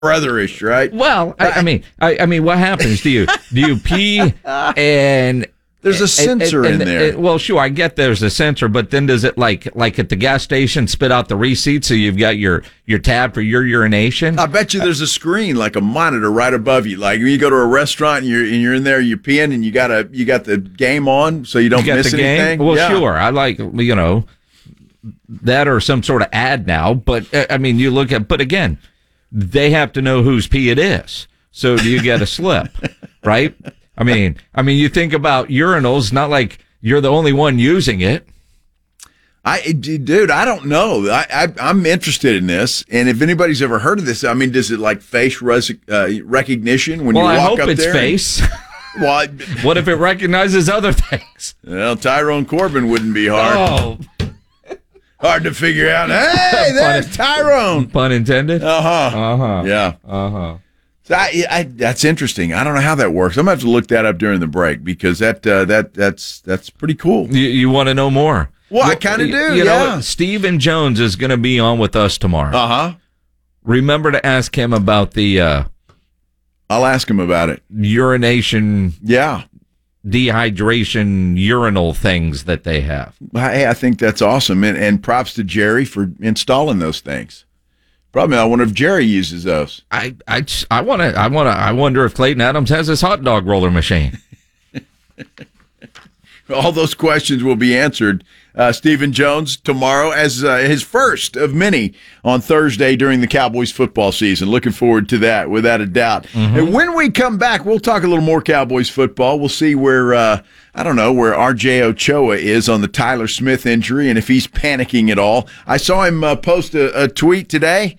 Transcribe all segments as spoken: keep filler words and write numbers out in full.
brotherish, right? Well, I, I mean, I, I mean, what happens? Do you do you pee and there's a sensor and, and, in there? And, well, sure, I get there's a sensor, but then does it like like at the gas station spit out the receipt so you've got your your tab for your urination? I bet you there's a screen like a monitor right above you. Like when you go to a restaurant and you're and you're in there, you're peeing, and you got a you got the game on so you don't you got miss the anything. Game? Well, yeah. sure, I like you know that or some sort of ad now, but I mean, you look at, but again, they have to know whose pee it is. So do you get a slip, right? I mean, I mean, you think about urinals, not like you're the only one using it. I, dude, I don't know. I, I, I'm interested in this, and if anybody's ever heard of this, I mean, does it like face res- uh, recognition when well, you walk I hope up it's there? face. And, well, I, what if it recognizes other things? Well, Tyrone Corbin wouldn't be hard. Oh. Hard to figure out. Hey, there's Tyrone. Pun intended. Uh huh. Uh huh. Yeah. Uh huh. So I, I, that's interesting. I don't know how that works. I'm gonna have to look that up during the break because that uh, that that's that's pretty cool. You, you want to know more? Well, I kind of do. You yeah. know, Stephen Jones is going to be on with us tomorrow. Uh huh. Remember to ask him about the. Uh, I'll ask him about it. Urination. Yeah. Dehydration urinal things that they have. Hey, I think that's awesome, and, and props to Jerry for installing those things. Probably, I wonder if Jerry uses those. I I I want to I want to I wonder if Clayton Adams has his hot dog roller machine. All those questions will be answered. Uh, Stephen Jones tomorrow as uh, his first of many on Thursday during the Cowboys football season. Looking forward to that, without a doubt. Mm-hmm. And when we come back, we'll talk a little more Cowboys football. We'll see where, uh, I don't know, where R J Ochoa is on the Tyler Smith injury and if he's panicking at all. I saw him uh, post a, a tweet today.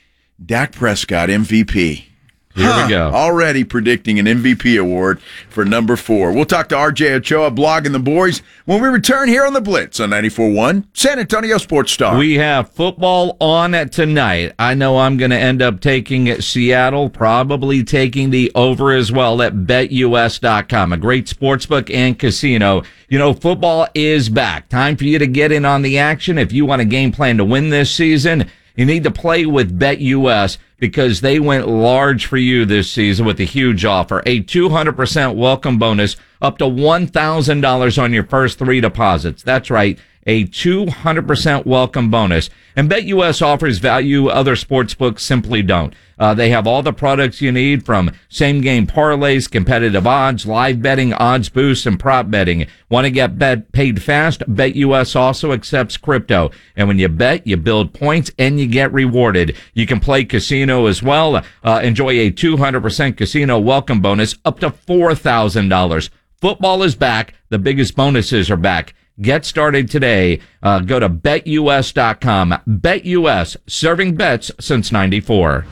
Dak Prescott, M V P. Here huh, we go. Already predicting an M V P award for number four. We'll talk to R J Ochoa, blogging the boys, when we return here on The Blitz on ninety-four point one, San Antonio Sports Star. We have football on tonight. I know I'm going to end up taking Seattle, probably taking the over as well at bet U S dot com, a great sportsbook and casino. You know, football is back. Time for you to get in on the action. If you want a game plan to win this season, you need to play with BetUS because they went large for you this season with a huge offer. A two hundred percent welcome bonus up to one thousand dollars on your first three deposits. That's right, a two hundred percent welcome bonus. And BetUS offers value other sportsbooks simply don't. Uh, they have all the products you need, from same-game parlays, competitive odds, live betting, odds boosts, and prop betting. Want to get bet paid fast? BetUS also accepts crypto. And when you bet, you build points and you get rewarded. You can play casino as well. Uh, enjoy a two hundred percent casino welcome bonus up to four thousand dollars. Football is back. The biggest bonuses are back. Get started today. Uh, go to bet U S dot com. BetUS, serving bets since ninety-four.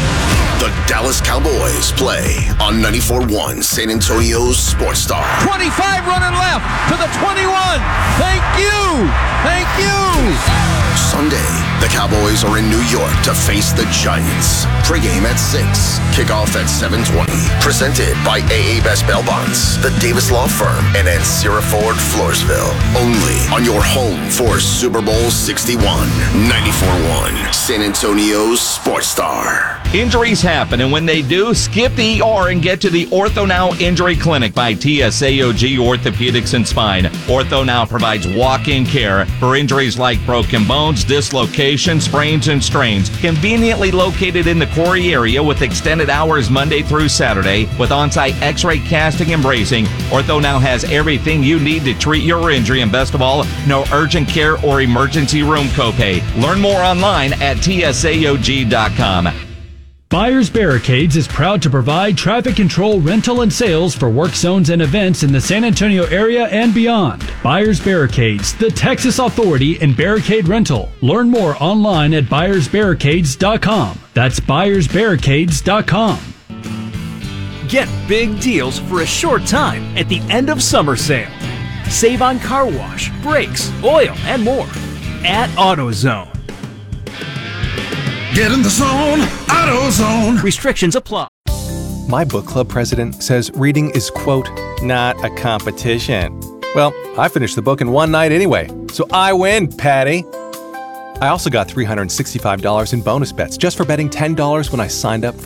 The Dallas Cowboys play on ninety-four point one San Antonio's Sports Star. twenty-five running left to the twenty-one. Thank you. Thank you. Sunday, the Cowboys are in New York to face the Giants. Pre-game at six, kickoff at seven twenty. Presented by A A Best Bail Bonds, the Davis Law Firm, and Ancira Ford, Floresville. Only on your home for Super Bowl sixty-one. ninety-four point one San Antonio's Sports Star. Injuries happen, and when they do, skip the E R and get to the OrthoNow Injury Clinic by T S A O G Orthopedics and Spine. OrthoNow provides walk-in care for injuries like broken bones, dislocations, sprains, and strains. Conveniently located in the Quarry area with extended hours Monday through Saturday with on-site x-ray casting and bracing, OrthoNow has everything you need to treat your injury, and best of all, no urgent care or emergency room copay. Learn more online at T S A O G dot com. Buyers Barricades is proud to provide traffic control, rental, and sales for work zones and events in the San Antonio area and beyond. Buyers Barricades, the Texas authority in barricade rental. Learn more online at buyers barricades dot com. That's buyers barricades dot com. Get big deals for a short time at the end of summer sale. Save on car wash, brakes, oil, and more at AutoZone. Get in the zone, AutoZone. Restrictions apply. My book club president says reading is, quote, not a competition. Well, I finished the book in one night anyway, so I win, Patty. I also got three hundred sixty-five dollars in bonus bets just for betting ten dollars when I signed up for